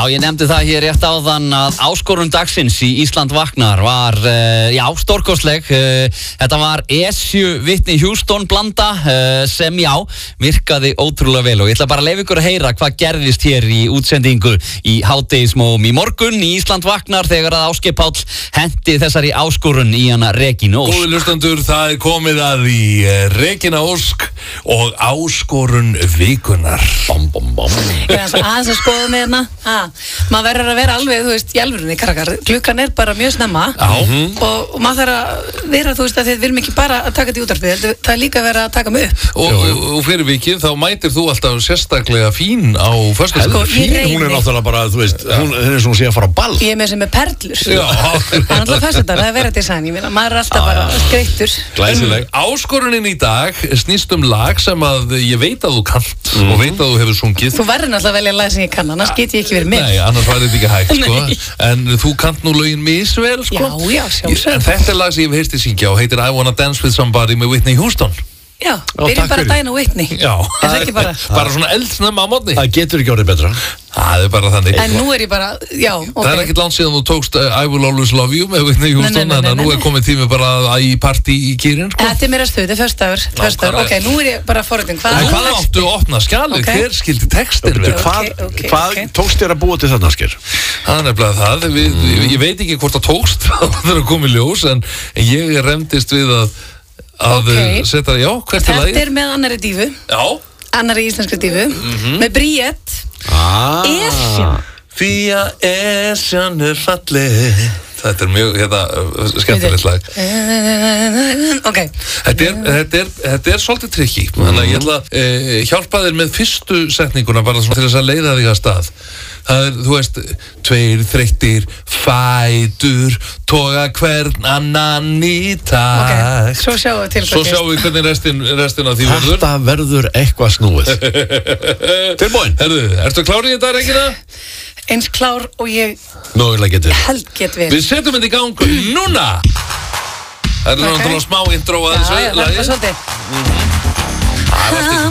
Já, ég nefndi það hér rétt áðan að áskorun dagsins í Ísland vaknar var, stórkostleg. Þetta var Esju Whitney Houston blanda sem, virkaði ótrúlega vel. Og ég ætla bara að leyfa ykkur að heyra hvað gerðist hér í útsendingu í hádegismóum í morgun í Ísland vaknar þegar að Ásgeir Páll hendi þessari áskorun í hana Regínu Ósk. Góði hlustendur, það komið að í Regína Ósk og áskorun vikunar. Ég er aðeins að skoða með hérna. Maður verður að vera alveg, þú veist, í alvörunni, krakkar. Klukkan er bara mjög snemma. Og maður þarf að vera, þú veist, að þið viljum ekki bara að taka þetta í útvarpið. Það er líka að vera að taka mig upp. Og fyrir vikið, þá mætir þú alltaf sérstaklega fín á föstudag. Fín, hún er náttúrulega bara, þú veist, hún er eins og hún sé að fara á ball. Ég er með sem er perlur. Já. Það er alltaf föstudag, það er verið design. Ég meina, maður er alltaf bara skreyttur. Glæsileg. Áskorunin í dag snýst lag sem að ég veit að þú kannt og veit að þú hefur sungið. Þú verður náttúrulega að velja lag sem ég kann, annars get ég ekki verið með. Nei, annars var þetta ekki hægt, sko. En þú kannt nú lögin misvel, sko. Já, sjálfsögðu. En þetta er lag sem ég hef heyrt þig syngja og heitir I Wanna Dance With Somebody með Whitney Houston. Já, byrjum bara að dæna Whitney. Já. Er það ekki bara? Bara svona eldsnemma á morgni. Það getur ekki orðið betra. Það er bara þannig. En nú er ég bara, ok. Það er ekkert langt síðan þú tókst I Will Always Love You með Whitney Houston, en nú er komið tími bara í partí í kýrin, sko. Þetta er mér að stuð, þetta er föstudagur. Ok, nú er ég bara forritin. Hvað áttu að opna skjalið? Hver skildi textin við? Hvað tókst þér að búa til þarna, Ásgeir? Það er nefnilega það. Ég veit ekki hvort það tókst þegar það kom í ljós, en ég remdist við að setja, hvert er lagið? Þetta er með annarri dífu. Já. Annarri íslenskri dífu. Með Bríett. Esjan. Því að Esjan er falleg. Þetta er mjög, skemmtilegt lag. Ok. Þetta er svolítið trikki. Þannig að ég ætla að hjálpa þér með fyrstu setninguna bara til þess að leiða þig að stað. Það er, þú veist, 2 þreyttir fætur toga hvern annan í tak. Ok, svo sjáum við til hvað Svo sjáum við hvernig restin af því verður. Þetta verður eitthvað snúið. Tilbúin. Herðu, ertu klár í þetta, Regína? Eins klár og ég Mögulega getur. held get verið. Við setjum þetta í gang núna. Það er náttúrulega smá intro að þessu Já, það er bara svolítið. Það var eftir